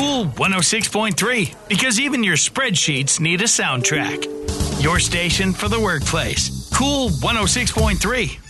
Cool 106.3, because even your spreadsheets need a soundtrack. Your station for the workplace. Cool 106.3.